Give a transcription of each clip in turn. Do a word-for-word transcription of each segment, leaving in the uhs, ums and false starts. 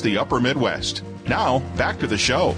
across the upper Midwest. Now, back to the show.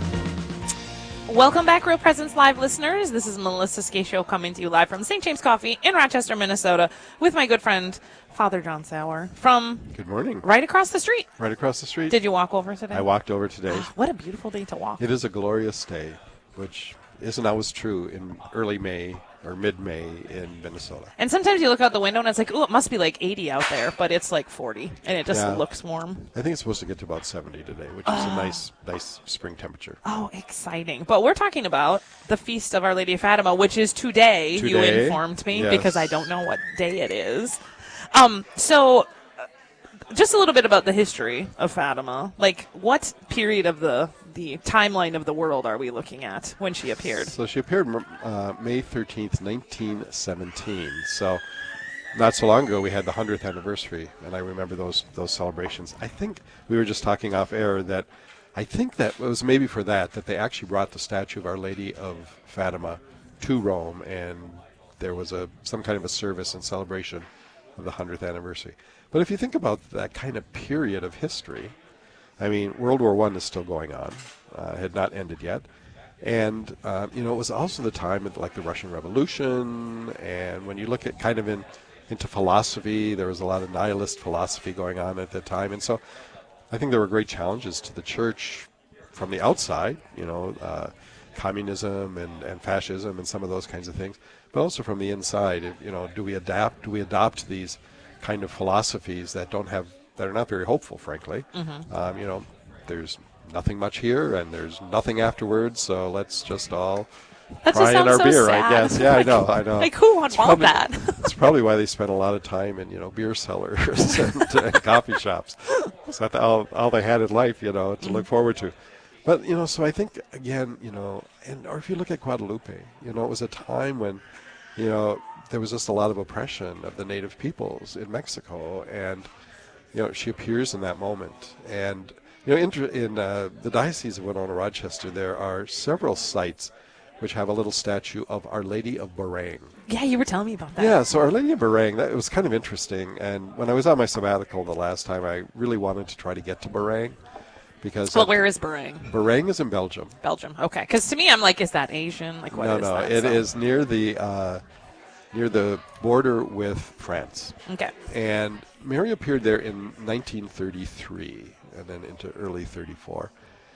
Welcome back, Real Presence Live listeners. This is Melissa Scatio coming to you live from Saint James Coffee in Rochester, Minnesota, with my good friend, Father John Sauer, from... Good morning. Right across the street. Right across the street. Did you walk over today? I walked over today. Oh, what a beautiful day to walk. It is a glorious day, which isn't always true in early May or mid-May in Minnesota. And sometimes you look out the window and it's like, oh, it must be like eighty out there, but it's like forty, and it just Yeah. looks warm. I think it's supposed to get to about seventy today, which is Oh. a nice, nice spring temperature. Oh, exciting. But we're talking about the Feast of Our Lady of Fatima, which is today, you Today? informed me, Yes. because I don't know what day it is. Um, so, uh, just a little bit about the history of Fatima. Like, what period of the, the timeline of the world are we looking at when she appeared? So she appeared uh, May thirteenth, nineteen seventeen. So not so long ago, we had the hundredth anniversary, and I remember those those celebrations. I think we were just talking off air that I think that it was maybe for that, that they actually brought the statue of Our Lady of Fatima to Rome, and there was a some kind of a service and celebration of the hundredth anniversary. But if you think about that kind of period of history, I mean, World War One is still going on, uh, had not ended yet. And, uh, you know, it was also the time of, like, the Russian Revolution, and when you look at kind of in into philosophy, there was a lot of nihilist philosophy going on at that time. And so I think there were great challenges to the church from the outside, you know, uh, communism and, and fascism and some of those kinds of things, but also from the inside. You know, do we adapt, do we adopt these kind of philosophies that don't have, that are not very hopeful, frankly? Mm-hmm. Um, you know, there's nothing much here and there's nothing afterwards, so let's just all That cry just in sounds our so beer, sad. I guess. Yeah, Like, I know, I know. Like, who would It's want probably- that? It's probably why they spent a lot of time in, you know, beer cellars and, and coffee shops. It's not all, all they had in life, you know, to look forward to. But, you know, so I think, again, you know, and or if you look at Guadalupe, you know, it was a time when, you know, there was just a lot of oppression of the native peoples in Mexico, and, you know, she appears in that moment. And, you know, in, in uh, the Diocese of Winona, Rochester, there are several sites which have a little statue of Our Lady of Barang. Yeah, you were telling me about that. Yeah, so Our Lady of Barang, that it was kind of interesting. And when I was on my sabbatical the last time, I really wanted to try to get to Barang. Because Well, uh, where is Barang? Barang is in Belgium. Belgium. Okay. Because to me, I'm like, is that Asian? Like, what no, is no, that? it So- is near the uh, near the border with France. Okay. And Mary appeared there in nineteen thirty-three and then into early thirty-four,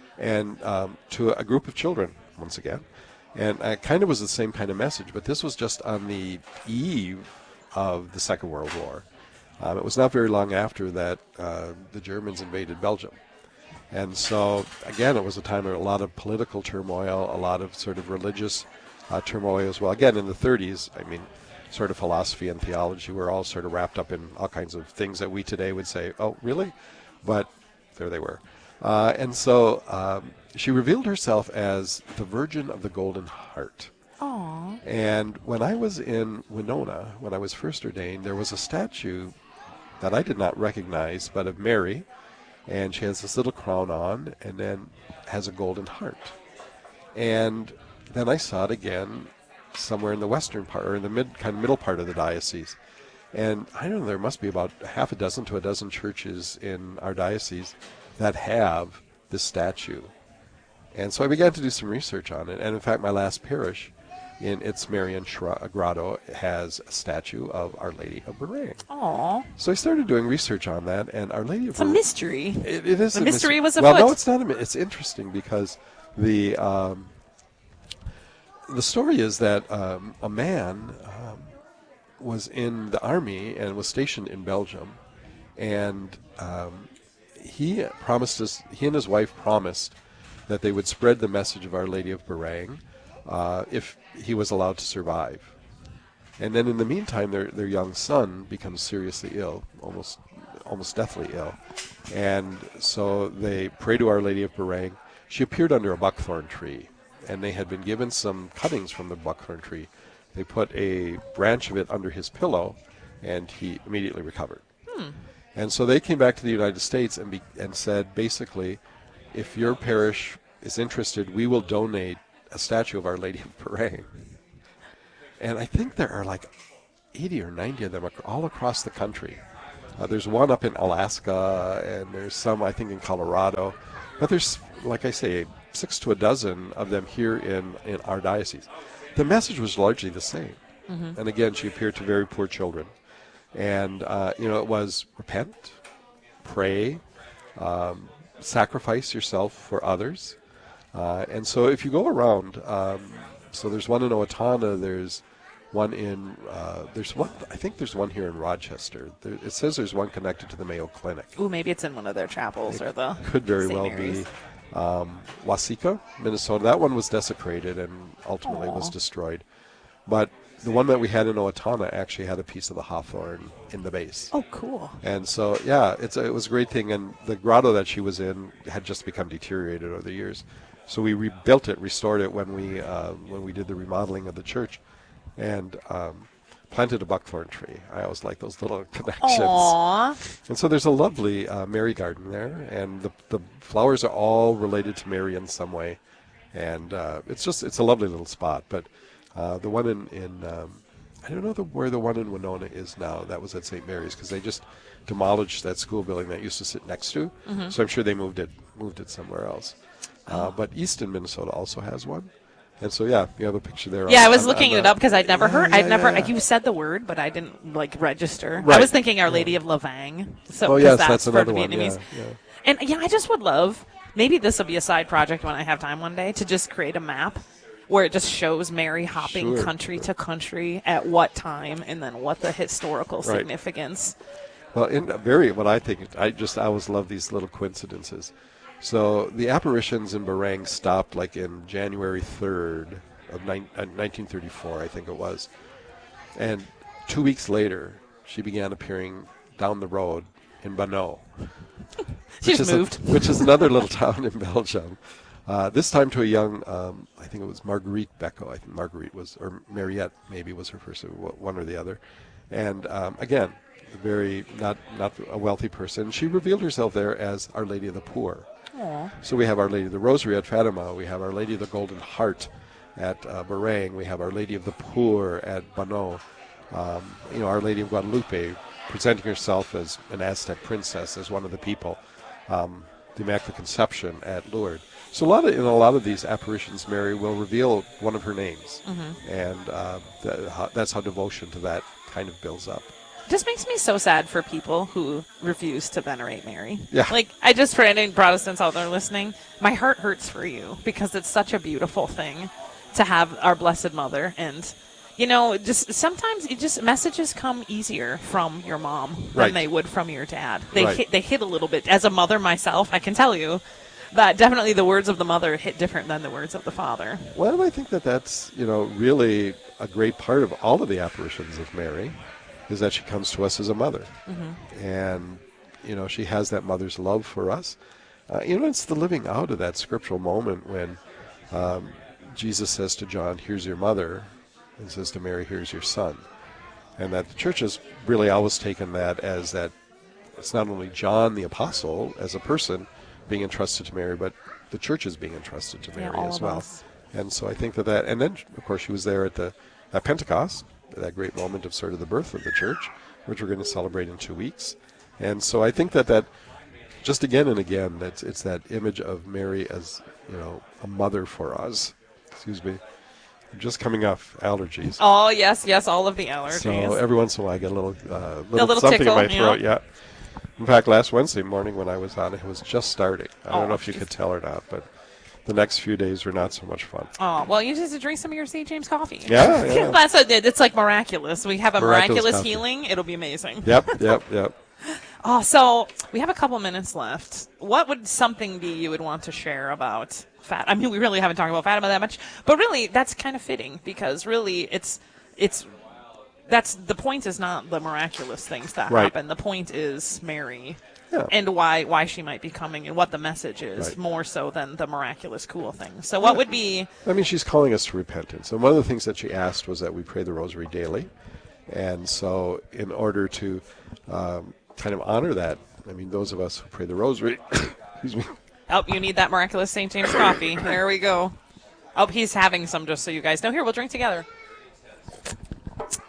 and um, to a group of children once again. And it kind of was the same kind of message, but this was just on the eve of the Second World War. Um, it was not very long after that uh, the Germans invaded Belgium. And so, again, it was a time of a lot of political turmoil, a lot of sort of religious uh, turmoil as well. Again, in the thirties, I mean, sort of philosophy and theology were all sort of wrapped up in all kinds of things that we today would say, oh, really? But there they were. Uh, and so um, she revealed herself as the Virgin of the Golden Heart. Aww. And when I was in Winona, when I was first ordained, there was a statue that I did not recognize, but of Mary. And she has this little crown on and then has a golden heart. And then I saw it again somewhere in the western part, or in the mid kind of middle part of the diocese. And I don't know, there must be about half a dozen to a dozen churches in our diocese that have this statue. And so I began to do some research on it. And in fact, my last parish in its Marian Shra- Grotto has a statue of Our Lady of Barang. Aww. So I started doing research on that, and Our Lady of It's a Barang- mystery. It, it is The a mystery was Well, afoot. no, it's not a mi- It's interesting because the um, the story is that um, a man um, was in the army and was stationed in Belgium, and um, he promised us. He and his wife promised that they would spread the message of Our Lady of Barang uh, if he was allowed to survive. And then in the meantime, their their young son becomes seriously ill, almost almost deathly ill. And so they pray to Our Lady of Barang. She appeared under a buckthorn tree, and they had been given some cuttings from the buckthorn tree. They put a branch of it under his pillow, and he immediately recovered. Hmm. And so they came back to the United States and be, and said, basically, if your parish is interested, we will donate a statue of Our Lady of Barang. And I think there are like eighty or ninety of them ac- all across the country. Uh, there's one up in Alaska, and there's some, I think, in Colorado. But there's, like I say, six to a dozen of them here in, in our diocese. The message was largely the same. Mm-hmm. And again, she appeared to very poor children. And, uh, you know, it was repent, pray, um, sacrifice yourself for others. Uh, and so if you go around, um, so there's one in Owatonna, there's one in, uh, there's one, I think there's one here in Rochester. There, it says there's one connected to the Mayo Clinic. Ooh, maybe it's in one of their chapels It or the could very Saint well Mary's. be. Um, Waseca, Minnesota, that one was desecrated and ultimately Aww. was destroyed. But the one that we had in Owatonna actually had a piece of the hawthorn in the base. Oh, cool. And so, yeah, it's a, it was a great thing. And the grotto that she was in had just become deteriorated over the years. So we rebuilt it, restored it when we uh, when we did the remodeling of the church, and um, planted a buckthorn tree. I always like those little connections. Aww. And so there's a lovely uh, Mary garden there, and the the flowers are all related to Mary in some way, and uh, it's just it's a lovely little spot. But uh, the one in in um, I don't know the, where the one in Winona is now. That was at Saint Mary's because they just demolished that school building that used to sit next to. Mm-hmm. So I'm sure they moved it moved it somewhere else. Uh, but Easton, Minnesota also has one. And so, yeah, you have a picture there. Yeah, on, I was on, looking on it up because I'd never yeah, heard. yeah, I'd never. yeah. You said the word, but I didn't like register. Right. I was thinking Our Lady of Lavang. So Oh, yes, that's, that's for another the one. Vietnamese. Yeah, yeah. And yeah, I just would love. Maybe this will be a side project when I have time one day to just create a map where it just shows Mary hopping Sure, country sure. to country at what time and then what the historical Right. significance. Well, in a very, what I think, I just I always love these little coincidences. So the apparitions in Barang stopped like in January third of nine, uh, nineteen thirty-four, I think it was. And two weeks later, she began appearing down the road in Bonneau. She's which is moved. A, which is another little town in Belgium. Uh, this time to a young, um, I think it was Marguerite Becco. I think Marguerite was, or Mariette maybe was her first, one or the other. And um, again, a very not not a wealthy person. She revealed herself there as Our Lady of the Poor. Aww. So we have Our Lady of the Rosary at Fatima. We have Our Lady of the Golden Heart at uh, Barang. We have Our Lady of the Poor at Bonneau. Um, you know, Our Lady of Guadalupe presenting herself as an Aztec princess, as one of the people. Um, the Immaculate Conception at Lourdes. So a lot of, in a lot of these apparitions, Mary will reveal one of her names, mm-hmm. and uh, that, how, that's how devotion to that kind of builds up. Just makes me so sad for people who refuse to venerate Mary. Yeah. Like, I just, for any Protestants out there listening, my heart hurts for you because it's such a beautiful thing to have our Blessed Mother. And, you know, just sometimes it just messages come easier from your mom than Right. they would from your dad. They Right. hit, they hit a little bit. As a mother myself, I can tell you that definitely the words of the mother hit different than the words of the father. Well, I think that that's, you know, really a great part of all of the apparitions of Mary, is that she comes to us as a mother. Mm-hmm. And, you know, she has that mother's love for us. Uh, you know, it's the living out of that scriptural moment when um, Jesus says to John, "Here's your mother," and says to Mary, "Here's your son." And that the church has really always taken that as that it's not only John the apostle as a person being entrusted to Mary, but the church is being entrusted to Yeah, Mary all as of well. us. And so I think that that, and then of course she was there at the at Pentecost, that great moment of sort of the birth of the church, which we're going to celebrate in two weeks. And so I think that that just again and again, that's it's that image of Mary as, you know, a mother for us. Excuse me. I'm just coming off allergies. Oh, yes, yes, all of the allergies. So every once in a while I get a little, uh, little, little something tickle, in my throat. yeah. Yeah. In fact, last Wednesday morning when I was on, it was just starting. I don't Oh, know if you could tell or not, but the next few days were not so much fun. Oh, well, you just drink some of your Saint James coffee. Yeah, yeah. That's what it- it's like miraculous. We have a Miraculous miraculous, coffee. healing. It'll be amazing. Yep, yep, yep. Oh, so we have a couple minutes left. What would something be you would want to share about Fat? I mean, we really haven't talked about Fatima that much, but really that's kind of fitting because really it's it's that's the point is not the miraculous things that Right. happen. The point is Mary. Yeah. And why why she might be coming and what the message is Right. more so than the miraculous cool thing. So what would be I mean, she's calling us to repentance. And one of the things that she asked was that we pray the rosary daily. And so in order to um, kind of honor that, I mean, those of us who pray the rosary, excuse me, Oh, you need that miraculous Saint James coffee. There we go. Oh, he's having some just so you guys know. Here, we'll drink together.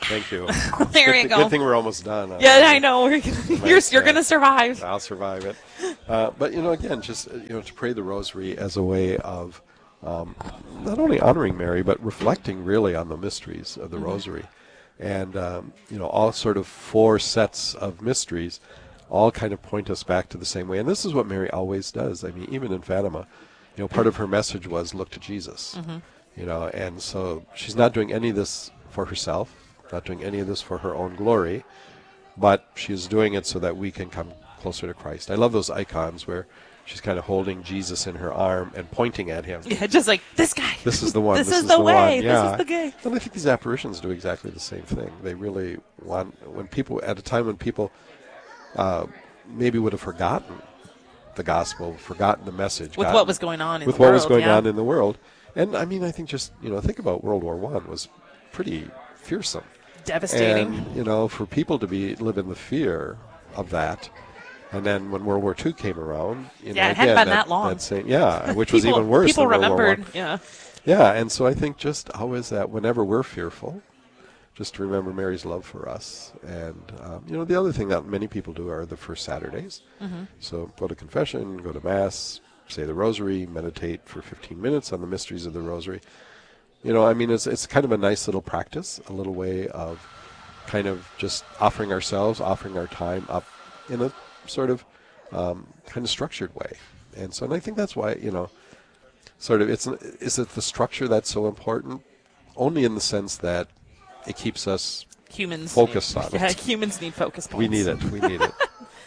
Thank you. There good, you go. Good thing we're almost done. Yeah, I know. We're gonna, you're Nice, you're uh, going to survive. I'll survive it. Uh, but, you know, again, just, uh, you know, to pray the rosary as a way of um, not only honoring Mary, but reflecting really on the mysteries of the Mm-hmm. rosary. And, um, you know, all sort of four sets of mysteries all kind of point us back to the same way. And this is what Mary always does. I mean, even in Fatima, you know, part of her message was look to Jesus. Mm-hmm. You know, and so she's not doing any of this for herself, not doing any of this for her own glory, but she's doing it so that we can come closer to Christ. I love those icons where she's kind of holding Jesus in her arm and pointing at him. Yeah, just like this guy. This is the one. This, this is, is the, the way. one. Yeah. This is the guy. And I think these apparitions do exactly the same thing. They really want, when people, at a time when people uh, maybe would have forgotten the gospel, forgotten the message. With gotten, what was going on in with the what world. was going yeah. on in the world. And, I mean, I think just, you know, think about World War One was pretty fearsome. Devastating. And, you know, for people to be live in the fear of that, and then when World War Two came around, you Yeah, know, it hadn't again, been that long. that same, yeah, which was People- even worse People than World War remembered. One. Yeah. Yeah, and so I think just always that whenever we're fearful, just to remember Mary's love for us. And, um, you know, the other thing that many people do are the first Saturdays. Mm-hmm. So go to confession, go to Mass, say the Rosary, meditate for fifteen minutes on the mysteries of the Rosary. You know, I mean, it's it's kind of a nice little practice, a little way of kind of just offering ourselves, offering our time up in a sort of um, kind of structured way. And so, and I think that's why, you know, sort of, it's is it the structure that's so important? Only in the sense that it keeps us Humans focused need, on yeah, it. humans need focus points. We need it. We need it.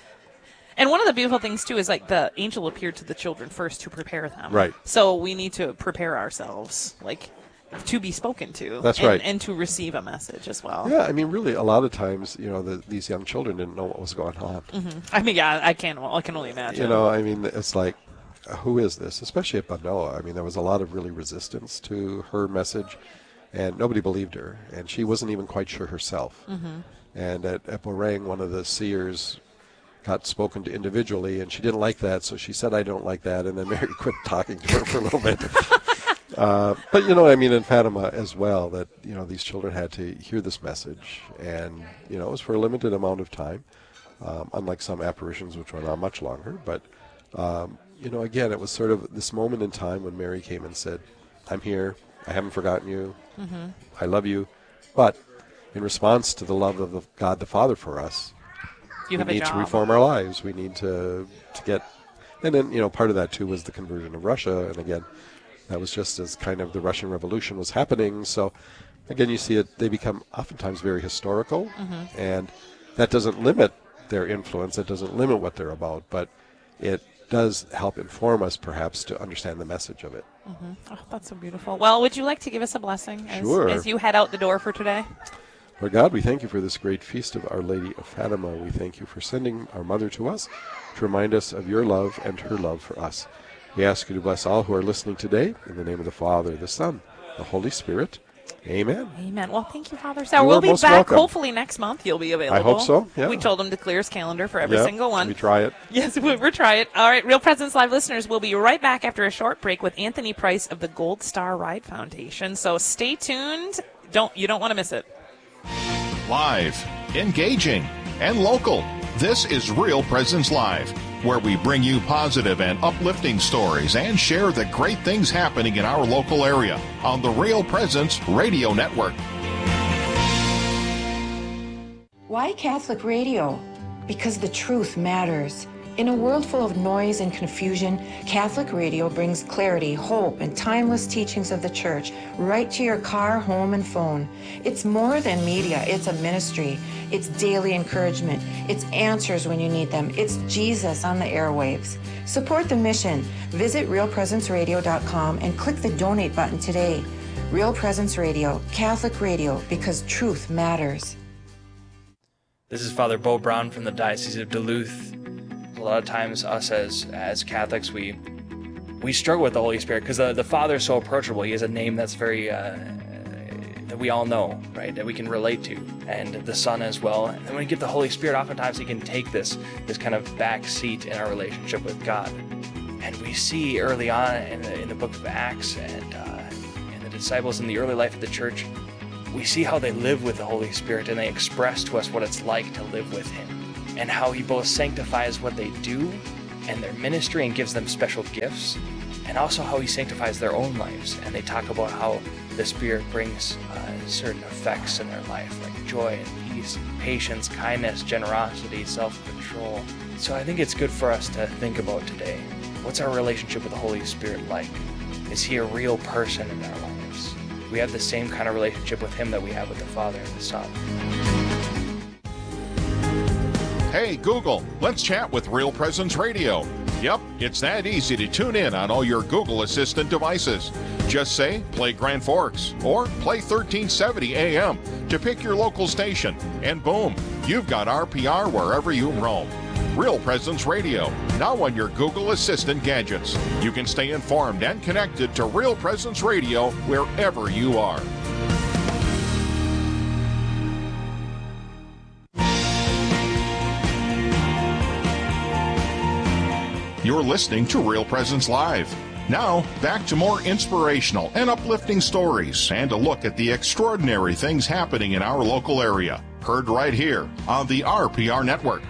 And one of the beautiful things too is like the angel appeared to the children first to prepare them. Right. So we need to prepare ourselves, like to be spoken to. That's and, right. And to receive a message as well. Yeah, I mean, really, a lot of times, you know, the, these young children didn't know what was going on. Mm-hmm. I mean, yeah, I can. Well, I can only imagine. You know, I mean, it's like, uh, who is this? Especially at Banoa. I mean, there was a lot of really resistance to her message, and nobody believed her, and she wasn't even quite sure herself. Mm-hmm. And at, at Borang, one of the seers got spoken to individually, and she didn't like that, so she said, I don't like that, and then Mary quit talking to her for a little bit. uh, but, you know, I mean, in Fatima as well, that, you know, these children had to hear this message, and, you know, it was for a limited amount of time, um, unlike some apparitions, which went on much longer. But, um, you know, again, it was sort of this moment in time when Mary came and said, I'm here, I haven't forgotten you, Mm-hmm. I love you, but in response to the love of the God the Father for us, You have we a need job. to reform our lives. We need to to get, and then, you know, part of that too was the conversion of Russia, and again, that was just as kind of the Russian Revolution was happening. So, again, you see it; they become oftentimes very historical, Mm-hmm. and that doesn't limit their influence. It doesn't limit what they're about, but it does help inform us, perhaps, to understand the message of it. Mm-hmm. Oh, that's so beautiful. Well, would you like to give us a blessing as, Sure. as you head out the door for today? Lord God, we thank you for this great feast of Our Lady of Fatima. We thank you for sending our mother to us to remind us of your love and her love for us. We ask you to bless all who are listening today. In the name of the Father, the Son, the Holy Spirit. Amen. Amen. Well, thank you, Father. So You we'll are be most back welcome. hopefully next month. You'll be available. I hope so, yeah. We told him to clear his calendar for every Yep, single one. We try it. Yes, we'll we'll try it. All right, Real Presence Live listeners, we'll be right back after a short break with Anthony Price of the Gold Star Ride Foundation. So stay tuned. Don't you don't want to miss it. Live, engaging, and local. This is Real Presence Live, where we bring you positive and uplifting stories and share the great things happening in our local area on the Real Presence Radio Network. Why Catholic radio? Because the truth matters. In a world full of noise and confusion, Catholic radio brings clarity, hope, and timeless teachings of the Church right to your car, home, and phone. It's more than media, it's a ministry. It's daily encouragement. It's answers when you need them. It's Jesus on the airwaves. Support the mission. Visit real presence radio dot com and click the donate button today. Real Presence Radio, Catholic radio, because truth matters. This is Father Bo Brown from the Diocese of Duluth. A lot of times, us as as Catholics, we we struggle with the Holy Spirit because the, the Father is so approachable. He has a name that's very uh, that we all know, right? That we can relate to, and the Son as well. And then when we get the Holy Spirit, oftentimes He can take this this kind of back seat in our relationship with God. And we see early on in the in the Book of Acts and uh, and the disciples in the early life of the Church, we see how they live with the Holy Spirit, and they express to us what it's like to live with Him, and how He both sanctifies what they do and their ministry and gives them special gifts, and also how He sanctifies their own lives. And they talk about how the Spirit brings uh, certain effects in their life, like joy and peace, patience, kindness, generosity, self-control. So I think it's good for us to think about today. What's our relationship with the Holy Spirit like? Is He a real person in our lives? We have the same kind of relationship with Him that we have with the Father and the Son. Hey, Google, let's chat with Real Presence Radio. Yep, it's that easy to tune in on all your Google Assistant devices. Just say, play Grand Forks, or play thirteen seventy A M to pick your local station, and boom, you've got R P R wherever you roam. Real Presence Radio, now on your Google Assistant gadgets. You can stay informed and connected to Real Presence Radio wherever you are. You're listening to Real Presence Live. Now, back to more inspirational and uplifting stories and a look at the extraordinary things happening in our local area. Heard right here on the R P R Network.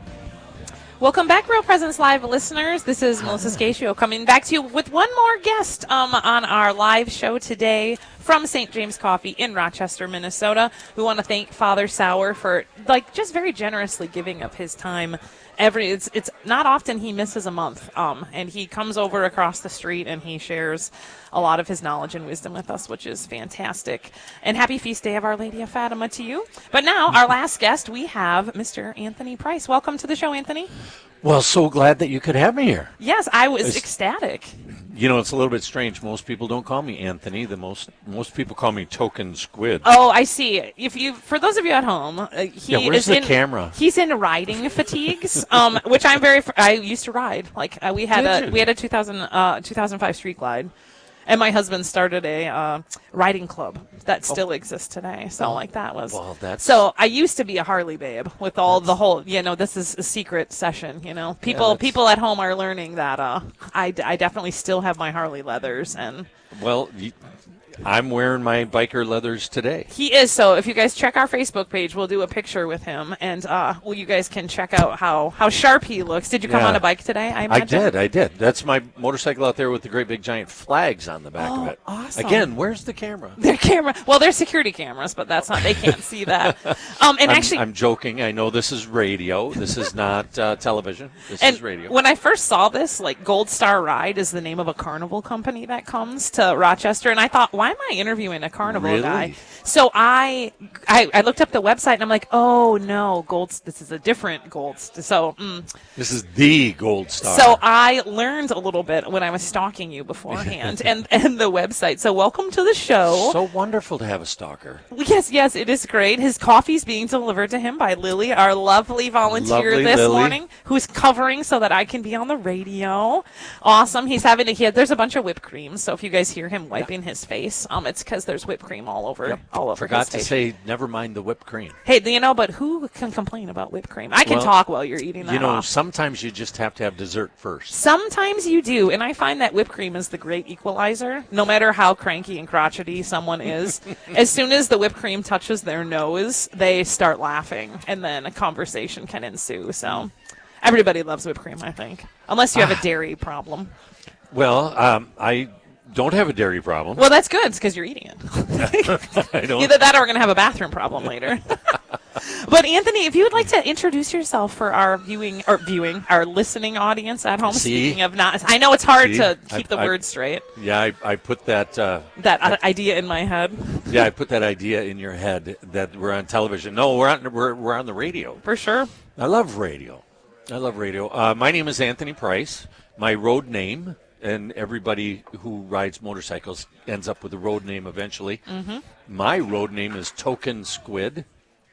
Welcome back, Real Presence Live listeners. This is Melissa Scatio coming back to you with one more guest um, on our live show today from Saint James Coffee in Rochester, Minnesota. We want to thank Father Sauer for, like, just very generously giving up his time. Every it's it's not often he misses a month, um, and he comes over across the street and he shares a lot of his knowledge and wisdom with us, which is fantastic. And happy feast day of Our Lady of Fatima to you. But now, our last guest, we have Mister Anthony Price. Welcome to the show, Anthony. Well, so glad that you could have me here. Yes, I was It's- ecstatic. You know, it's a little bit strange. Most people don't call me Anthony. The most most people call me Token Squid. Oh, I see. If you, for those of you at home, uh, he Yeah, where's is the in, camera? He's in riding fatigues, um, which I'm very. I used to ride. Like uh, we had Did a you? we had a two thousand uh, two thousand five Street Glide, and my husband started a uh, riding club that still exists today. So like that was. Well, that's- So I used to be a Harley babe with all the whole. You know, this is a secret session. You know, people that's- people at home are learning that. Uh, I I definitely still have my Harley leathers and. Well, you, I'm wearing my biker leathers today. He is, so if you guys check our Facebook page, we'll do a picture with him, and uh, well, you guys can check out how, how sharp he looks. Did you come Yeah. on a bike today, I I imagine? did, I did. That's my motorcycle out there with the great big giant flags on the back Oh, of it. awesome. Again, where's the camera? Their camera, well, they're security cameras, but that's not, they can't see that. Um, and I'm, actually, I'm joking. I know this is radio. This is not uh, television. This and is radio. when I first saw this, like Gold Star Ride is the name of a carnival company that comes to Rochester, and I thought, why am I interviewing a carnival Really? guy? So I, I I looked up the website, and I'm like, oh no, Gold. This is a different Gold. So. Mm. This is the Gold Star. So I learned a little bit when I was stalking you beforehand and, and the website. So welcome to the show. So wonderful to have a stalker. Yes, yes, it is great. His coffee's being delivered to him by Lily, our lovely volunteer Lovely this Lily. morning, who's covering so that I can be on the radio. Awesome. He's having a, he had, there's a bunch of whipped cream. So if you guys hear him wiping his face, um, it's because there's whipped cream all over, all over Forgot his to face. say, never mind the whipped cream. Hey, you know, but who can complain about whipped cream? I can Well, talk while you're eating that You know, off. sometimes you just have to have dessert first. Sometimes you do, and I find that whipped cream is the great equalizer. No matter how cranky and crotchety someone is, as soon as the whipped cream touches their nose, they start laughing, and then a conversation can ensue. So everybody loves whipped cream, I think, unless you have a dairy problem. Well, um, I don't have a dairy problem. Well, that's good, because you're eating it. I don't. Either that or we're going to have a bathroom problem later. But Anthony, if you would like to introduce yourself for our viewing or viewing, our listening audience at home. See? Speaking of not, I know it's hard See? to keep I- the I- words straight. Yeah, I, I put that. Uh, That uh, idea in my head, yeah, I put that idea in your head that we're on television. No, we're on. We're we're on the radio. for sure. I love radio. I love radio. Uh, my name is Anthony Price. My road name, and everybody who rides motorcycles ends up with a road name eventually. Mm-hmm. My road name is Token Squid.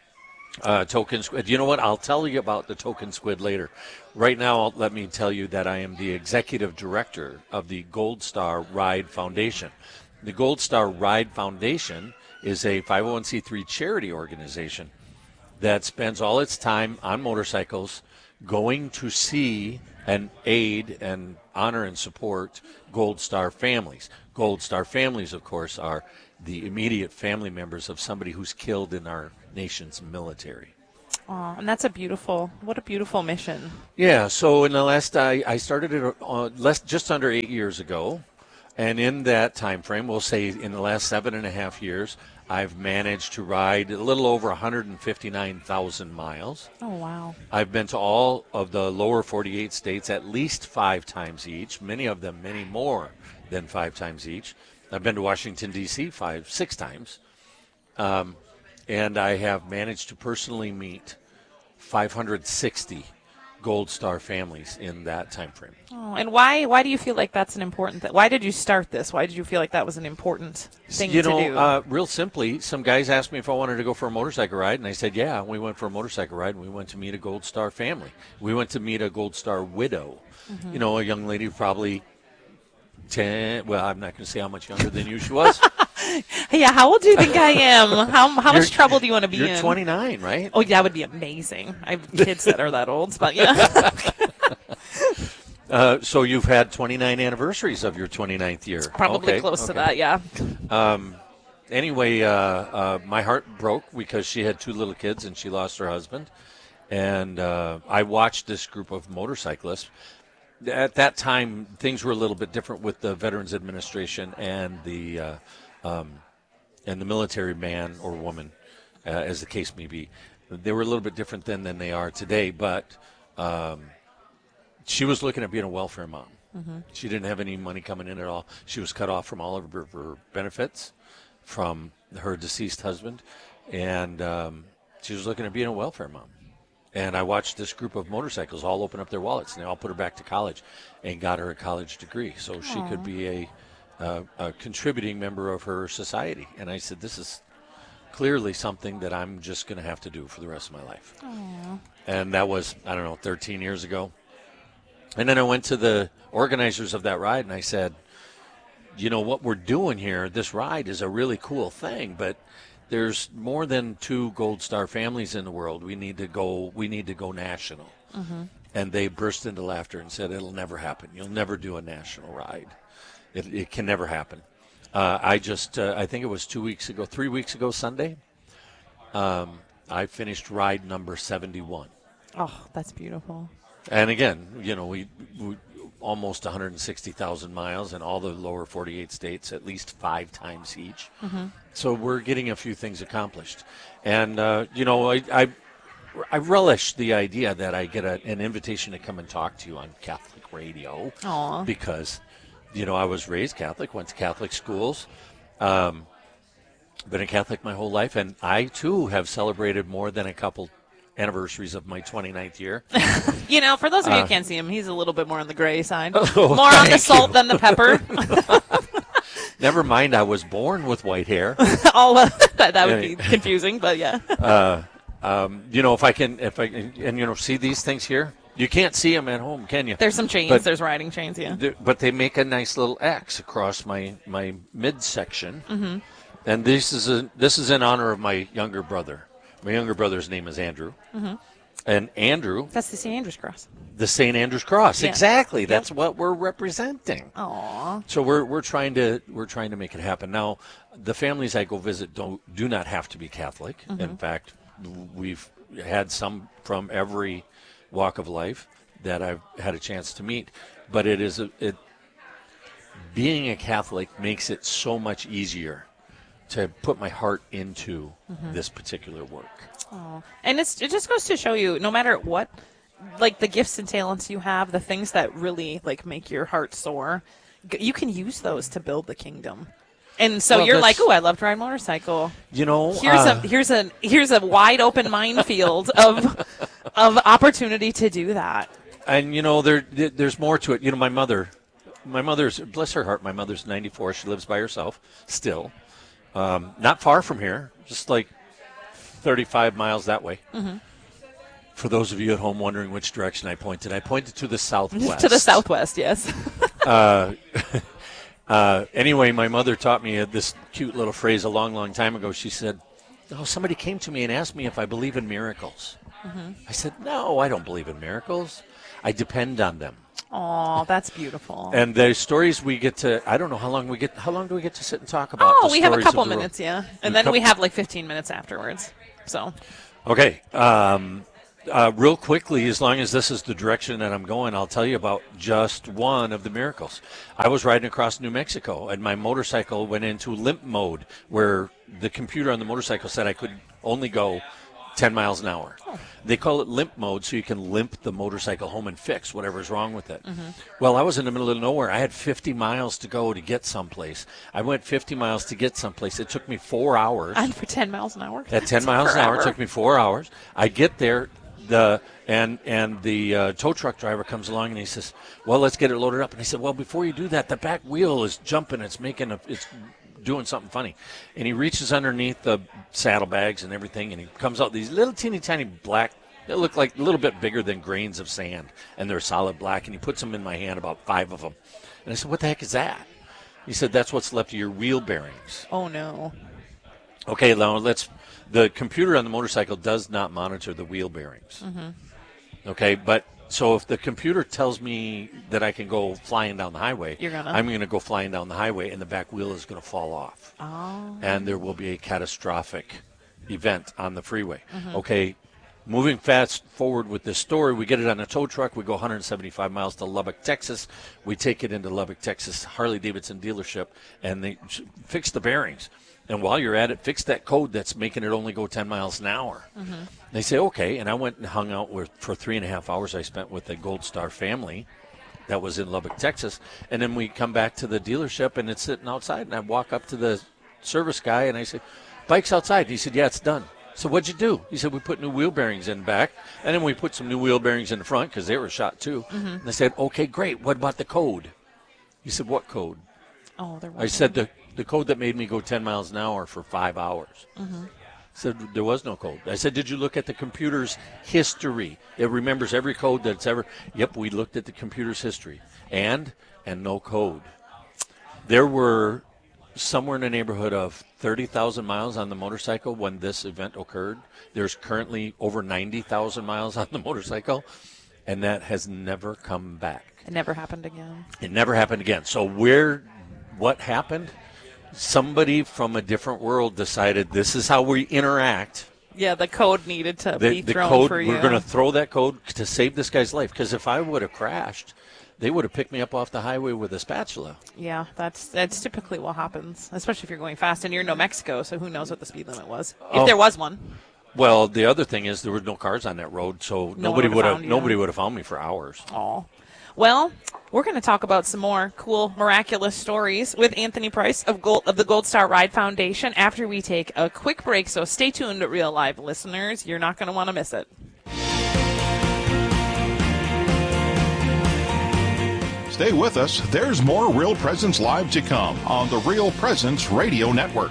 Uh, token Squid. You know what? I'll tell you about the Token Squid later. Right now, let me tell you that I am the executive director of the Gold Star Ride Foundation. The Gold Star Ride Foundation is a five oh one c three charity organization that spends all its time on motorcycles going to see and aid and honor and support Gold Star families. Gold Star families, of course, are the immediate family members of somebody who's killed in our nation's military. Oh, and that's a beautiful, what a beautiful mission. Yeah, so in the last, I, I started it uh, less, just under eight years ago, and in that time frame, we'll say in the last seven and a half years, I've managed to ride a little over one hundred fifty-nine thousand miles. Oh, wow. I've been to all of the lower forty-eight states at least five times each, many of them many more than five times each. I've been to Washington, D C five, six times. Um, and I have managed to personally meet five hundred sixty Gold Star families in that time frame. Oh, and why why do you feel like that's an important thing? Why did you start this? Why did you feel like that was an important thing you to know, do? Uh, real simply, some guys asked me if I wanted to go for a motorcycle ride, and I said, yeah. And we went for a motorcycle ride, and we went to meet a Gold Star family. We went to meet a Gold Star widow. Mm-hmm. You know, a young lady probably ten, well, I'm not going to say how much younger than you she was. Yeah, how old do you think I am? How how much trouble do you want to be you're in? You're twenty-nine, right? Oh, that would be amazing. I have kids that are that old, but yeah. uh, so you've had twenty-nine anniversaries of your twenty-ninth year. Probably okay, close okay. to that, yeah. Um, anyway, uh, uh, my heart broke because she had two little kids and she lost her husband. And uh, I watched this group of motorcyclists. At that time, things were a little bit different with the Veterans Administration and the uh, um, and the military man or woman, uh, as the case may be. They were a little bit different then than they are today, but um, she was looking at being a welfare mom. Mm-hmm. She didn't have any money coming in at all. She was cut off from all of her, her benefits from her deceased husband, and um, she was looking at being a welfare mom. And I watched this group of motorcycles all open up their wallets, and they all put her back to college and got her a college degree so she Aww. Could be a, uh, a contributing member of her society. And I said, this is clearly something that I'm just going to have to do for the rest of my life. Aww. And that was, I don't know, thirteen years ago. And then I went to the organizers of that ride, and I said, you know, what we're doing here, this ride is a really cool thing, but there's more than two Gold Star families in the world. We need to go. We need to go national. Mm-hmm. And they burst into laughter and said, "It'll never happen. You'll never do a national ride. It, it can never happen." Uh, I just, uh, I think it was two weeks ago, three weeks ago Sunday. Um, I finished ride number seventy-one. Oh, that's beautiful. And again, you know, we, we almost one hundred sixty thousand miles in all the lower forty-eight states, at least five times each. Mm-hmm. So we're getting a few things accomplished. And, uh, you know, I, I, I relish the idea that I get a, an invitation to come and talk to you on Catholic radio. Aww. Because, you know, I was raised Catholic, went to Catholic schools, um, been a Catholic my whole life, and I, too, have celebrated more than a couple anniversaries of my twenty-ninth year. You know, for those of you uh, who can't see him, he's a little bit more on the gray side. Oh, more on the salt you. than the pepper. Never mind, I was born with white hair. All uh, that, that would be confusing, but yeah. uh, um, you know, if I can, if I can, and you know, see these things here? You can't see them at home, can you? There's some chains. But, There's riding chains, yeah. But they make a nice little X across my, my midsection. Mm-hmm. And this is a, this is in honor of my younger brother. My younger brother's name is Andrew. Mm-hmm. And Andrew. That's the Saint Andrew's Cross. The Saint Andrew's Cross, yeah. exactly. Yep. That's what we're representing. Aww. So we're we're trying to we're trying to make it happen. Now, the families I go visit don't do not have to be Catholic. Mm-hmm. In fact, we've had some from every walk of life that I've had a chance to meet. But it is a, it being a Catholic makes it so much easier to put my heart into mm-hmm. this particular work. Oh. And it's, it just goes to show you, no matter what, like the gifts and talents you have, the things that really like make your heart soar, you can use those to build the kingdom. And so well, you're like, oh, I love to ride motorcycle. You know, here's uh, a here's a here's a wide open minefield of of opportunity to do that. And you know, there there's more to it. You know, my mother, my mother's bless her heart, my mother's ninety-four. She lives by herself still, um, not far from here, just like thirty-five miles that way. Mm-hmm. For those of you at home wondering which direction I pointed, I pointed to the southwest. To the southwest, yes. uh, uh, anyway, my mother taught me this cute little phrase a long, long time ago. She said, oh, somebody came to me and asked me if I believe in miracles. Mm-hmm. I said, no, I don't believe in miracles. I depend on them. Oh, that's beautiful. And the stories we get to, I don't know how long we get, how long do we get to sit and talk about? Oh, the we have a stories couple of the minutes, road? yeah. And A then we couple- have like fifteen minutes afterwards. So, Okay. Um, uh, real quickly, as long as this is the direction that I'm going, I'll tell you about just one of the miracles. I was riding across New Mexico, and my motorcycle went into limp mode, where the computer on the motorcycle said I could only go ten miles an hour. Oh. They call it limp mode, so you can limp the motorcycle home and fix whatever's wrong with it. Mm-hmm. Well, I was in the middle of nowhere. I had fifty miles to go to get someplace. I went fifty miles to get someplace. It took me four hours. and for ten miles an hour? At ten It's miles an hour, it forever. took me four hours. I get there, the and and the uh, tow truck driver comes along and he says, "Well, let's get it loaded up." And I said, "Well, before you do that, the back wheel is jumping. It's making a it's doing something funny." And he reaches underneath the saddlebags and everything, and he comes out these little teeny tiny black. They look like a little bit bigger than grains of sand, and they're solid black. And he puts them in my hand, about five of them. And I said, "What the heck is that?" He said, "That's what's left of your wheel bearings." Oh, no. Okay, now let's. The computer on the motorcycle does not monitor the wheel bearings. Mm-hmm. Okay, but so if the computer tells me that I can go flying down the highway, You're gonna? I'm going to go flying down the highway, and the back wheel is going to fall off, Oh. and there will be a catastrophic event on the freeway. Mm-hmm. Okay, moving fast forward with this story, we get it on a tow truck. We go one hundred seventy-five miles to Lubbock, Texas. We take it into Lubbock, Texas, Harley-Davidson dealership, and they fix the bearings. And while you're at it, fix that code that's making it only go ten miles an hour. Mm-hmm. They say, okay. And I went and hung out with, for three and a half hours I spent with the Gold Star family that was in Lubbock, Texas. And then we come back to the dealership, and it's sitting outside. And I walk up to the service guy, and I say, "Bike's outside." He said, "Yeah, it's done." So what'd you do? He said, "We put new wheel bearings in the back, and then we put some new wheel bearings in the front because they were shot too." Mm-hmm. And I said, "Okay, great. What about the code?" He said, "What code?" Oh, there was I said, the the code that made me go ten miles an hour for five hours. Mm-hmm. Said there was no code. I said, "Did you look at the computer's history? It remembers every code that's ever." Yep, we looked at the computer's history, and and no code. There were somewhere in the neighborhood of thirty thousand miles on the motorcycle when this event occurred. There's currently over ninety thousand miles on the motorcycle, and that has never come back. It never happened again. It never happened again. So where, what happened? Somebody from a different world decided this is how we interact. Yeah, the code needed to The, be the thrown code, for you. we're going to throw that code to save this guy's life. Because if I would have crashed, they would have picked me up off the highway with a spatula. Yeah, that's that's typically what happens, especially if you're going fast. And you're in New Mexico, so who knows what the speed limit was, if Oh. there was one. Well, the other thing is there were no cars on that road, so one nobody would've would have found you. nobody would have found me for hours. Aw. Well, we're going to talk about some more cool, miraculous stories with Anthony Price of Gold, of the Gold Star Ride Foundation after we take a quick break. So stay tuned, Real Live listeners. You're not going to want to miss it. Stay with us. There's more Real Presence Live to come on the Real Presence Radio Network.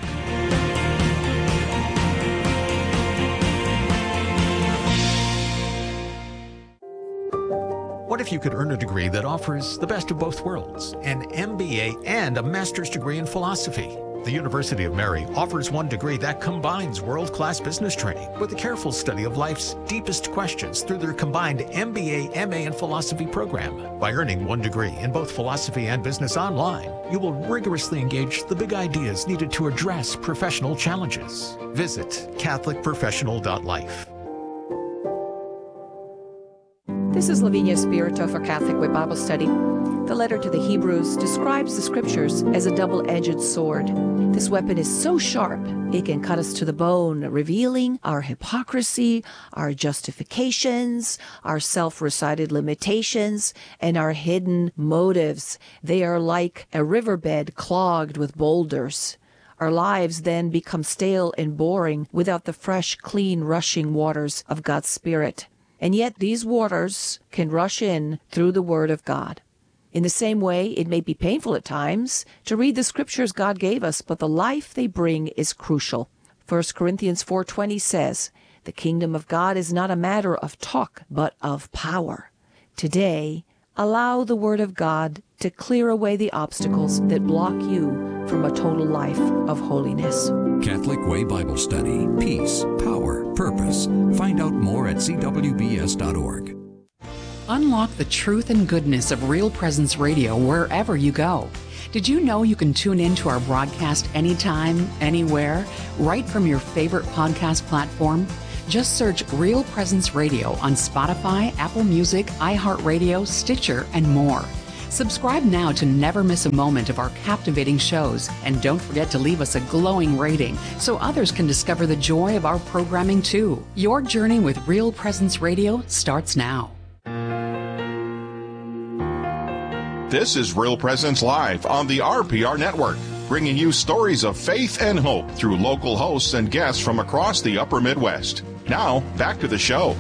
What if you could earn a degree that offers the best of both worlds, an M B A and a master's degree in philosophy? The University of Mary offers one degree that combines world-class business training with a careful study of life's deepest questions through their combined M B A, M A, and philosophy program. By earning one degree in both philosophy and business online, you will rigorously engage the big ideas needed to address professional challenges. Visit catholic professional dot life. This is Lavinia Spirito for Catholic Way Bible Study. The letter to the Hebrews describes the Scriptures as a double-edged sword. This weapon is so sharp, it can cut us to the bone, revealing our hypocrisy, our justifications, our self-recited limitations, and our hidden motives. They are like a riverbed clogged with boulders. Our lives then become stale and boring without the fresh, clean, rushing waters of God's Spirit. And yet these waters can rush in through the Word of God. In the same way, it may be painful at times to read the Scriptures God gave us, but the life they bring is crucial. First Corinthians four twenty says, "The kingdom of God is not a matter of talk, but of power." Today, allow the Word of God to clear away the obstacles that block you from a total life of holiness. Catholic Way Bible Study. Peace, power, purpose. Find out more at c w b s dot org. Unlock the truth and goodness of Real Presence Radio wherever you go. Did you know you can tune in to our broadcast anytime, anywhere, right from your favorite podcast platform? Just search Real Presence Radio on Spotify, Apple Music, iHeartRadio, Stitcher, and more. Subscribe now to never miss a moment of our captivating shows, and don't forget to leave us a glowing rating so others can discover the joy of our programming too. Your journey with Real Presence Radio starts now. This is Real Presence Live on the R P R Network, bringing you stories of faith and hope through local hosts and guests from across the upper Midwest. Now, back to the show.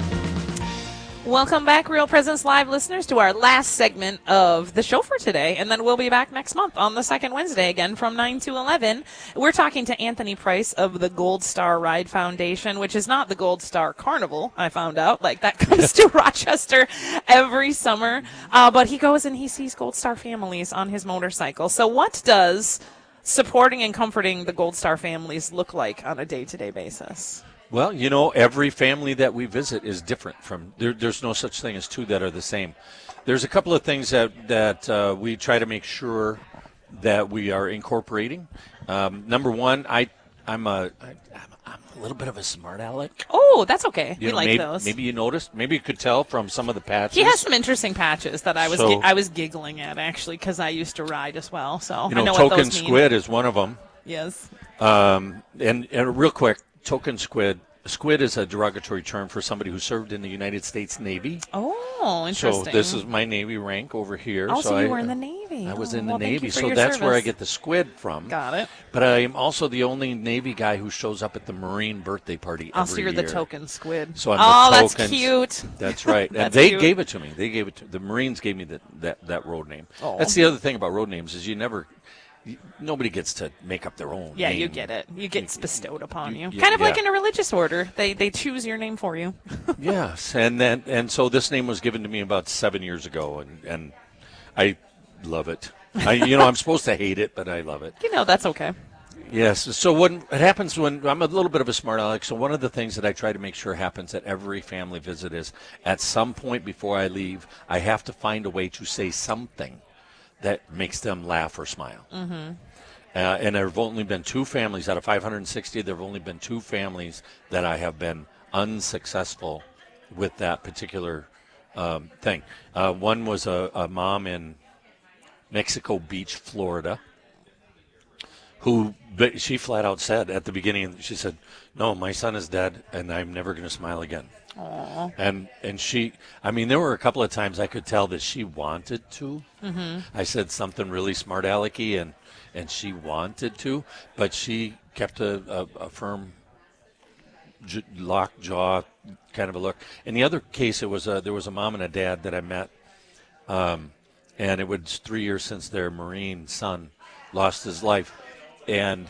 Welcome back, Real Presence Live listeners, to our last segment of the show for today, and then we'll be back next month on the second Wednesday again from nine to eleven. We're talking to Anthony Price of the Gold Star Ride Foundation, which is not the Gold Star Carnival, I found out. Like, that comes to Rochester every summer, uh, but he goes and he sees Gold Star families on his motorcycle. So what does supporting and comforting the Gold Star families look like on a day-to-day basis? Well, you know, every family that we visit is different. From there, there's no such thing as two that are the same. There's a couple of things that that uh, we try to make sure that we are incorporating. Um, number one, I I'm a I, I'm a little bit of a smart aleck. Oh, that's okay. You we know, like maybe, those. Maybe you noticed. Maybe you could tell from some of the patches. He has some interesting patches that I was So- gi- I was giggling at, actually, because I used to ride as well. So You know, I know token what those mean. squid is one of them. Yes. Um, and, and real quick, token squid. Squid is a derogatory term for somebody who served in the United States Navy. Oh, interesting. So this is my Navy rank over here. Oh, so, I, you were in the Navy. I was Oh, in the well, thank Navy, you for so your that's where I service. get the squid from. Got it. But I am also the only Navy guy who shows up at the Marine birthday party Oh, every so you're year. the token squid. So I'm oh, the that's tokens. cute. That's right. And That's they cute. gave it to me. They gave it to the Marines. Gave me that that, that road name. Oh. That's the other thing about road names is you never. You, nobody gets to make up their own Yeah, name. you get it. You get bestowed upon you. you- Kind of like yeah. in a religious order. They they choose your name for you. Yes, and then and so this name was given to me about seven years ago, and, and I love it. I, you know, I'm supposed to hate it, but I love it. You know, that's okay. Yes. So when it happens when I'm a little bit of a smart aleck, so one of the things that I try to make sure happens at every family visit is at some point before I leave, I have to find a way to say something that makes them laugh or smile. Mm-hmm. Uh, and there have only been two families out of five hundred sixty. There have only been two families that I have been unsuccessful with that particular um, thing. Uh, one was a, a mom in Mexico Beach, Florida, who but she flat out said at the beginning, she said, "No, my son is dead, and I'm never going to smile again." Aww. And and she, I mean, there were a couple of times I could tell that she wanted to. Mm-hmm. I said something really smart alecky, and and she wanted to, but she kept a, a, a firm, j- locked jaw kind of a look. In the other case, it was a, there was a mom and a dad that I met, um, and it was three years since their Marine son lost his life, and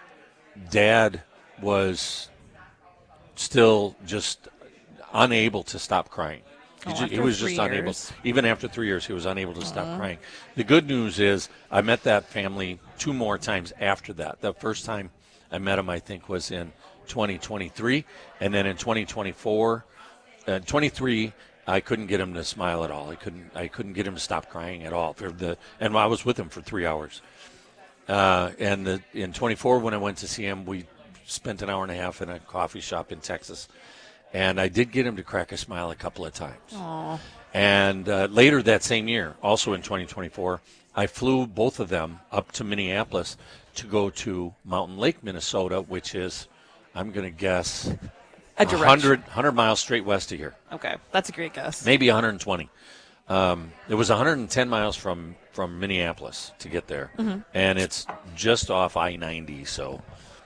Dad was still just unable to stop crying. He, Oh, ju- he after was three just unable. years. Even after three years, he was unable to Aw. stop crying. The good news is I met that family two more times after that. The first time I met him, I think, was in twenty twenty-three, and then in twenty twenty-four, uh, twenty-three, I couldn't get him to smile at all. I couldn't. I couldn't get him to stop crying at all. For the and I was with him for three hours. Uh, and the, in twenty-four, when I went to see him, we spent an hour and a half in a coffee shop in Texas. And I did get him to crack a smile a couple of times. Aww. And uh, later that same year, also in twenty twenty-four, I flew both of them up to Minneapolis to go to Mountain Lake, Minnesota, which is, I'm going to guess, A direction. one hundred, one hundred miles straight west of here. Okay, that's a great guess. Maybe one hundred twenty. Um, it was one hundred ten miles from, from Minneapolis to get there. Mhm. And it's just off I ninety. So,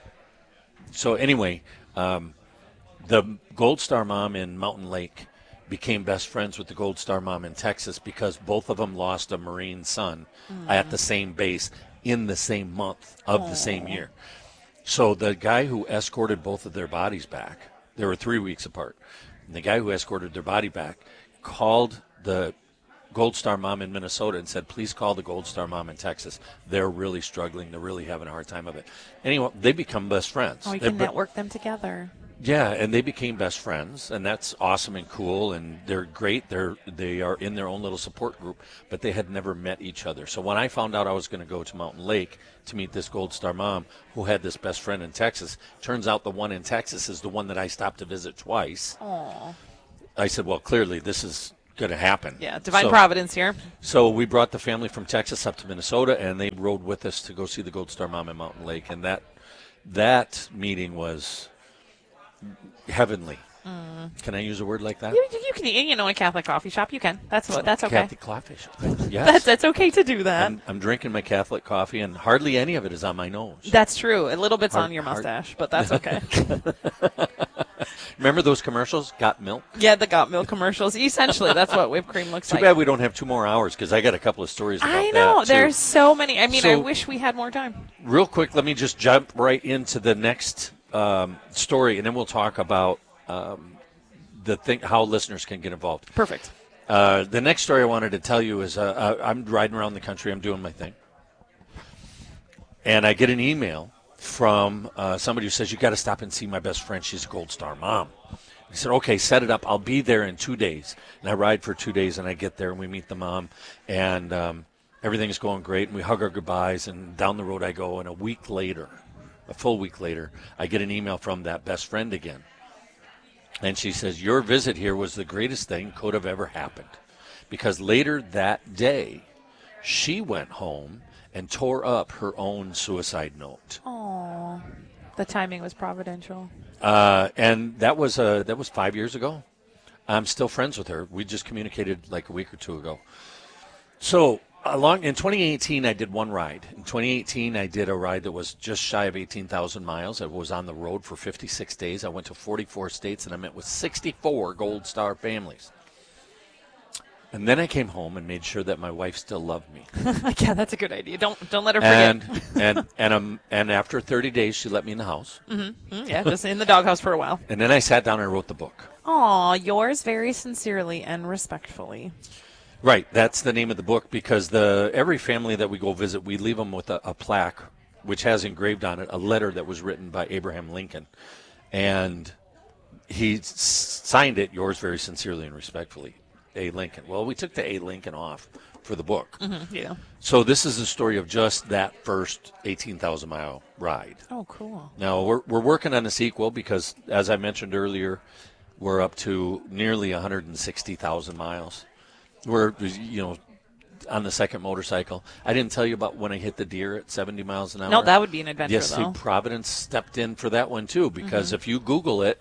so anyway, um, the Gold Star mom in Mountain Lake became best friends with the Gold Star mom in Texas because both of them lost a Marine son Mm. at the same base in the same month of the same Aw. year. So the guy who escorted both of their bodies back, they were three weeks apart, and the guy who escorted their body back called the Gold Star mom in Minnesota and said, please call the Gold Star mom in Texas. They're really struggling. They're really having a hard time of it. Anyway, they become best friends. Oh, you They're can be- network them together. Yeah, and they became best friends, and that's awesome and cool, and they're great. They're they are in their own little support group, but they had never met each other. So when I found out I was going to go to Mountain Lake to meet this Gold Star mom who had this best friend in Texas, turns out the one in Texas is the one that I stopped to visit twice. Aww. I said, well, clearly this is going to happen. Yeah, divine so, providence here. So we brought the family from Texas up to Minnesota, and they rode with us to go see the Gold Star mom in Mountain Lake, and that that meeting was heavenly. Mm. Can I use a word like that? You, you can, you know, in a Catholic coffee shop, you can. That's what. That's okay. Catholic coffee shop. Yes. that's that's okay to do that. I'm, I'm drinking my Catholic coffee, and hardly any of it is on my nose. That's true. A little bit's hard, on your hard. mustache, but that's okay. Remember those commercials? Got milk? Yeah, the Got Milk commercials. Essentially, that's what whipped cream looks Too like. Too bad we don't have two more hours, because I got a couple of stories about that. I know. That, there's so many. I mean, so, I wish we had more time. Real quick, let me just jump right into the next um, story, and then we'll talk about um, the thing, how listeners can get involved. Perfect. Uh, the next story I wanted to tell you is uh, I'm riding around the country. I'm doing my thing. And I get an email from uh, somebody who says, you got to stop and see my best friend. She's a Gold Star mom. I said, okay, set it up. I'll be there in two days. And I ride for two days, and I get there, and we meet the mom. And um, everything's going great, and we hug our goodbyes, and down the road I go. And a week later, a full week later, I get an email from that best friend again. And she says, your visit here was the greatest thing could have ever happened. Because later that day, she went home and tore up her own suicide note. Aww. The timing was providential. Uh, and that was uh, that was five years ago. I'm still friends with her. We just communicated like a week or two ago. So along in twenty eighteen, I did one ride. In twenty eighteen, I did a ride that was just shy of eighteen thousand miles. I was on the road for fifty-six days. I went to forty-four states, and I met with sixty-four Gold Star families. And then I came home and made sure that my wife still loved me. Yeah, that's a good idea. Don't don't let her forget. And and and um and after thirty days, she let me in the house. Mm-hmm. Mm-hmm. Yeah, just in the doghouse for a while. And then I sat down and wrote the book. Aw, yours very sincerely and respectfully. Right, that's the name of the book, because the every family that we go visit, we leave them with a, a plaque, which has engraved on it a letter that was written by Abraham Lincoln, and he s- signed it, yours very sincerely and respectfully. A. Lincoln. Well, we took the A. Lincoln off for the book. Mm-hmm, yeah. So this is the story of just that first eighteen thousand mile ride. Oh, cool. Now, we're we're working on a sequel because, as I mentioned earlier, we're up to nearly one hundred sixty thousand miles. We're, you know, on the second motorcycle. I didn't tell you about when I hit the deer at seventy miles an hour. No, that would be an adventure, yes, though. see, Providence stepped in for that one, too, because mm-hmm. if you Google it,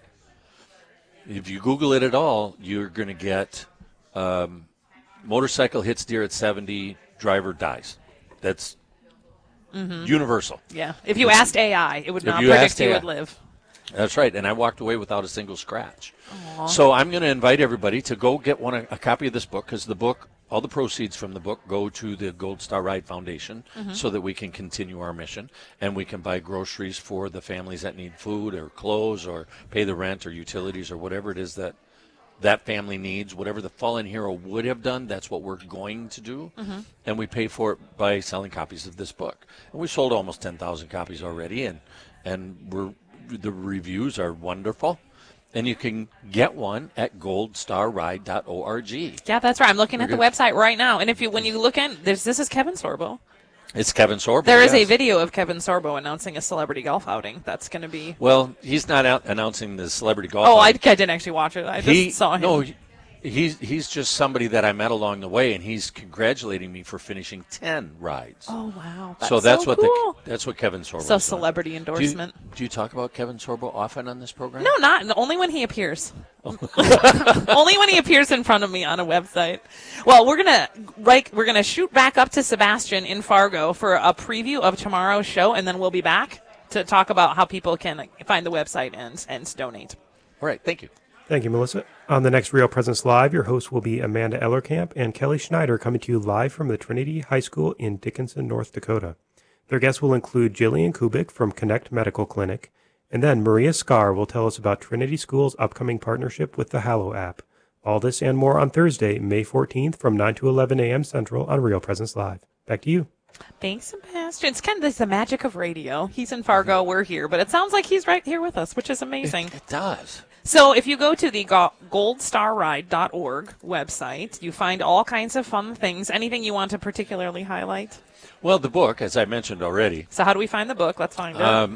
if you Google it at all, you're going to get... Um, motorcycle hits deer at seventy, driver dies. That's mm-hmm. universal. Yeah. If you it's, asked A I, it would not you predict you A I, would live. That's right. And I walked away without a single scratch. Aww. So I'm going to invite everybody to go get one a copy of this book, because the book, all the proceeds from the book go to the Gold Star Ride Foundation mm-hmm. so that we can continue our mission, and we can buy groceries for the families that need food or clothes or pay the rent or utilities or whatever it is that that family needs. Whatever the fallen hero would have done, that's what we're going to do. Mm-hmm. And we pay for it by selling copies of this book. And we sold almost ten thousand copies already, and and we're, the reviews are wonderful. And you can get one at gold star ride dot org. Yeah, that's right. I'm looking we're at the good. website right now. And if you when you look in, there's, this is Kevin Sorbo. It's Kevin Sorbo. There is yes. a video of Kevin Sorbo announcing a celebrity golf outing. That's going to be... Well, he's not out announcing the celebrity golf oh, outing. I, I didn't actually watch it. I just he, saw him. No, he, he's, he's just somebody that I met along the way, and he's congratulating me for finishing ten rides. Oh, wow. That's so that's so what cool. the, that's what Kevin Sorbo So is celebrity doing. endorsement. Do you, do you talk about Kevin Sorbo often on this program? No, not. Only when he appears. Only when he appears in front of me on a website. Well, we're gonna like we're gonna shoot back up to Sebastian in Fargo for a preview of tomorrow's show, and then we'll be back to talk about how people can find the website and and donate. All right, thank you. Thank you, Melissa. On the next Real Presence Live, your hosts will be Amanda Ellerkamp and Kelly Schneider, coming to you live from the Trinity High School in Dickinson, North Dakota. Their guests will include Jillian Kubik from Connect Medical Clinic, and then Maria Scar will tell us about Trinity School's upcoming partnership with the Hallow app. All this and more on Thursday, May fourteenth from nine to eleven a.m. Central on Real Presence Live. Back to you. Thanks, Sebastian. It's kind of this, the magic of radio. He's in Fargo, we're here, but it sounds like he's right here with us, which is amazing. It, it does. So if you go to the gold star ride dot org website, you find all kinds of fun things. Anything you want to particularly highlight? Well, the book, as I mentioned already. So how do we find the book? Let's find it. Um,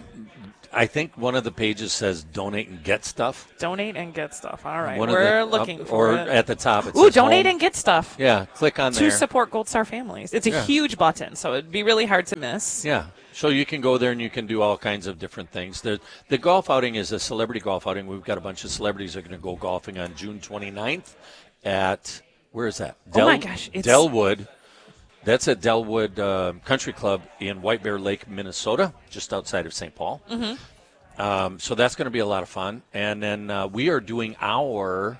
I think one of the pages says donate and get stuff. Donate and get stuff. All right. One We're the, looking up, for or it. Or at the top it Ooh, says donate home. and get stuff. Yeah, click on to there. To support Gold Star families. It's a yeah. huge button, so it'd be really hard to miss. Yeah. So you can go there and you can do all kinds of different things. The, the golf outing is a celebrity golf outing. We've got a bunch of celebrities that are going to go golfing on June twenty-ninth at, where is that? Del, oh, my gosh. It's Delwood. That's at Delwood uh, Country Club in White Bear Lake, Minnesota, just outside of Saint Paul. Mm-hmm. Um, so that's going to be a lot of fun. And then uh, we are doing our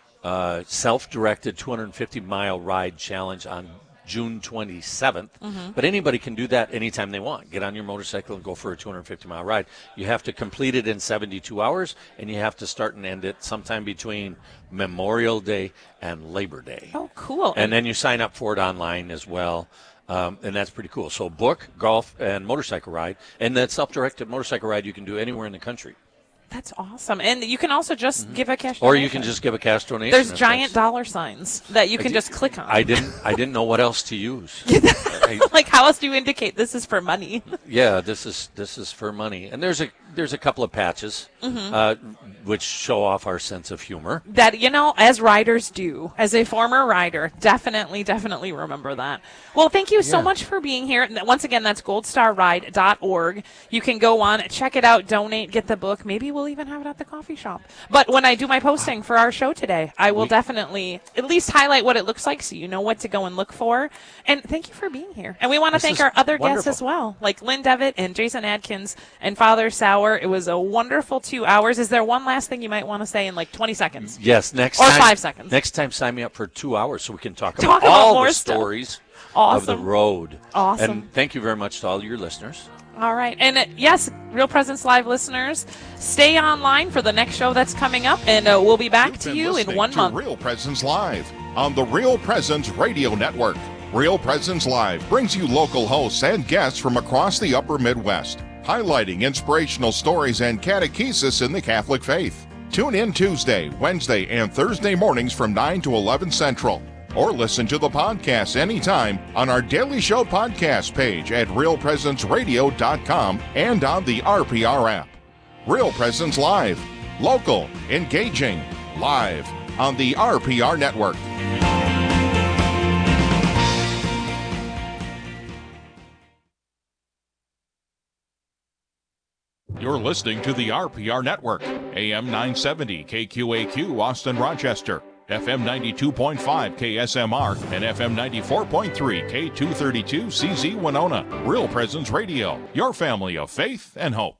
uh, self-directed two hundred fifty mile ride challenge on June twenty-seventh. Mm-hmm. But anybody can do that anytime they want. Get on your motorcycle and go for a two hundred fifty mile ride. You have to complete it in seventy-two hours, and you have to start and end it sometime between Memorial Day and Labor Day. Oh, cool. And then you sign up for it online as well. Um, and that's pretty cool. So book, golf, and motorcycle ride. And that self-directed motorcycle ride you can do anywhere in the country. That's awesome. And you can also just mm-hmm. give a cash donation. Or you can just give a cash donation. There's giant dollar signs that you can I just click on. I didn't I didn't know what else to use. Like, how else do you indicate this is for money? Yeah, this is this is for money. And there's a there's a couple of patches mm-hmm. uh, which show off our sense of humor. That, you know, as riders do. As a former rider, definitely, definitely remember that. Well, thank you so Yeah. much for being here. Once again, that's gold star ride dot org. You can go on, check it out, donate, get the book. Maybe we'll even have it at the coffee shop. But when I do my posting for our show today, I will We- definitely at least highlight what it looks like so you know what to go and look for. And thank you for being here. And we want to This thank is our other wonderful. guests as well, like Lynn Devitt and Jason Adkins and Father Sauer. It was a wonderful two hours. Is there one last thing you might want to say in like twenty seconds? Yes, next or time. five seconds. Next time, sign me up for two hours so we can talk, Talk about, about all more the stuff. stories Awesome. of the road. Awesome. And thank you very much to all your listeners. All right. And uh, yes, Real Presence Live listeners, stay online for the next show that's coming up, and uh, we'll be back You've to been you in listening one to month. Real Presence Live on the Real Presence Radio Network. Real Presence Live brings you local hosts and guests from across the upper Midwest, highlighting inspirational stories and catechesis in the Catholic faith. Tune in Tuesday, Wednesday, and Thursday mornings from nine to eleven Central. Or listen to the podcast anytime on our Daily Show podcast page at real presence radio dot com and on the R P R app. Real Presence Live. Local, engaging, live on the R P R Network. You're listening to the R P R Network, A M nine seventy K Q A Q Austin Rochester, F M ninety-two point five K S M R, and F M ninety-four point three K two thirty-two C Z Winona. Real Presence Radio, your family of faith and hope.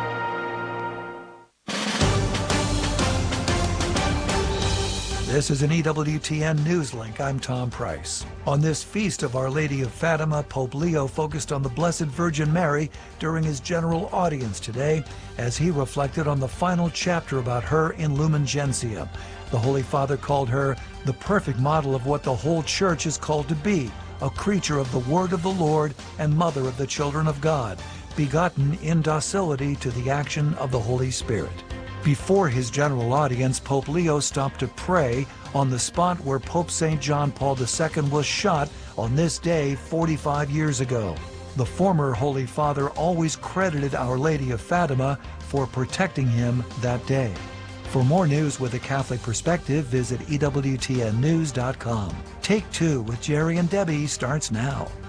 This is an E W T N News Link. I'm Tom Price. On this feast of Our Lady of Fatima, Pope Leo focused on the Blessed Virgin Mary during his general audience today as he reflected on the final chapter about her in Lumen Gentium. The Holy Father called her the perfect model of what the whole church is called to be, a creature of the Word of the Lord and mother of the children of God, begotten in docility to the action of the Holy Spirit. Before his general audience, Pope Leo stopped to pray on the spot where Pope Saint John Paul the Second was shot on this day forty-five years ago. The former Holy Father always credited Our Lady of Fatima for protecting him that day. For more news with a Catholic perspective, visit E W T N news dot com. Take Two with Jerry and Debbie starts now.